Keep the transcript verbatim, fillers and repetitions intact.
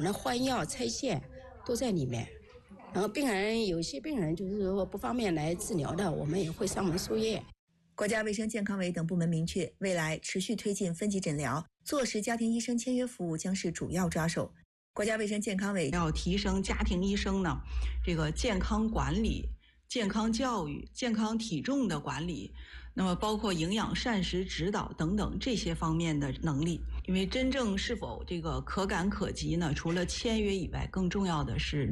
们的换药、拆线都在里面。然后病人有些病人就是说不方便来治疗的，我们也会上门输液。 国家卫生健康委等部门明确，未来持续推进分级诊疗，坐实家庭医生签约服务将是主要抓手。国家卫生健康委要提升家庭医生呢这个健康管理、健康教育、健康体重的管理，那么包括营养膳食指导等等这些方面的能力。因为真正是否这个可感可及呢，除了签约以外，更重要的是